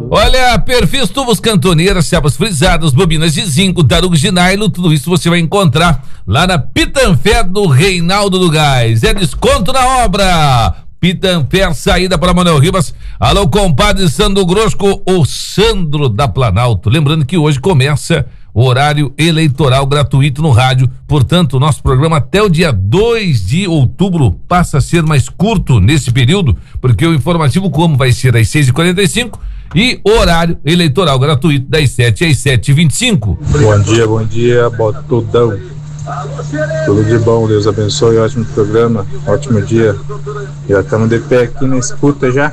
Olha, perfis, tubos, cantoneiras, chapas frisadas, bobinas de zinco, tarugos de nylon, tudo isso você vai encontrar lá na Pitanfer do Reinaldo do Gás. É desconto na obra. Pitanfer, saída para Manuel Ribas. Alô, compadre Sandro Grosco, o Sandro da Planalto. Lembrando que hoje começa o horário eleitoral gratuito no rádio. Portanto, o nosso programa até o dia 2 de outubro passa a ser mais curto nesse período, porque o informativo como vai ser às 6h45 e o horário eleitoral gratuito das 7 às 7h25. Bom dia, Botudão. Tudo de bom, Deus abençoe, ótimo programa, ótimo dia. Já estamos de pé aqui na escuta já.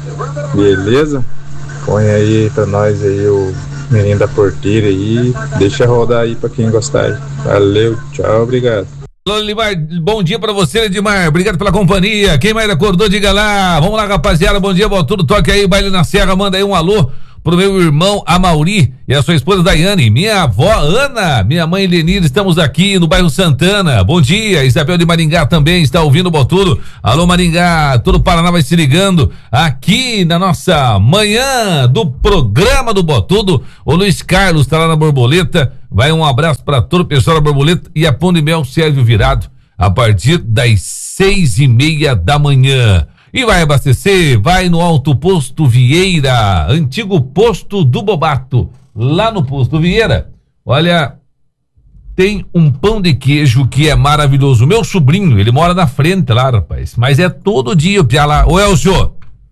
Beleza? Põe aí pra nós aí o menino da porteira aí, deixa rodar aí pra quem gostar aí. Valeu, tchau, obrigado. Alô, Limar, bom dia pra você, Edmar, obrigado pela companhia. Quem mais acordou, diga lá. Vamos lá, rapaziada, bom dia, tudo, toque aí, baile na serra, manda aí um alô pro meu irmão Amauri e a sua esposa Daiane, minha avó Ana, minha mãe Lenir, estamos aqui no bairro Santana. Bom dia, Isabel de Maringá também está ouvindo o Botudo. Alô, Maringá, todo o Paraná vai se ligando aqui na nossa manhã do programa do Botudo. O Luiz Carlos está lá na Borboleta, vai um abraço para todo o pessoal da Borboleta e a Pão de Mel serve o virado a partir das 6:30 da manhã. E vai abastecer, vai no Alto Posto Vieira, antigo posto do Bobato. Lá no Posto Vieira, olha, tem um pão de queijo que é maravilhoso. Meu sobrinho, ele mora na frente lá, rapaz, mas é todo dia o piá lá. Ô, Elcio,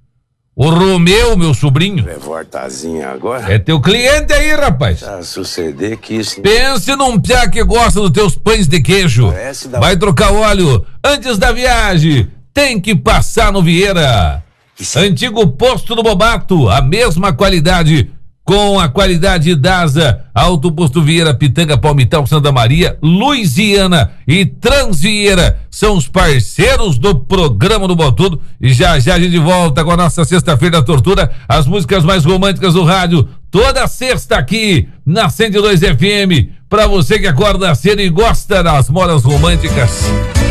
o Romeu, meu sobrinho. É vortazinha agora? É teu cliente aí, rapaz. Tá suceder que isso... Pense num piá que gosta dos teus pães de queijo. Vai trocar óleo antes da viagem. Tem que passar no Vieira. Antigo posto do Bobato, a mesma qualidade, com a qualidade DASA, Alto Posto Vieira, Pitanga, Palmital, Santa Maria, Luisiana e Transvieira são os parceiros do programa do Botudo. E já a gente volta com a nossa Sexta-feira da Tortura, as músicas mais românticas do rádio, toda sexta aqui na 102 FM, pra você que acorda cedo e gosta das modas românticas.